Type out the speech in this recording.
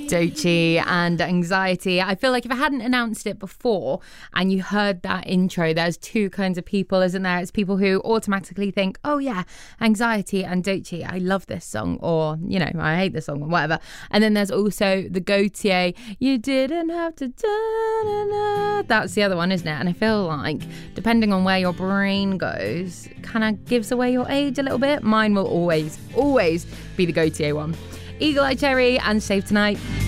Doechii and Anxiety. I feel like if I hadn't announced it before and you heard that intro, there's two kinds of people, isn't there? It's people who automatically think, oh yeah, Anxiety and Doechii, I love this song, or, you know, I hate this song, or whatever. And then there's also the Gotye, you didn't have to da-na-na. That's the other one, isn't it? And I feel like, depending on where your brain goes, kind of gives away your age a little bit. Mine will always be the Gotye one. Eagle Eye Cherry and Save Tonight.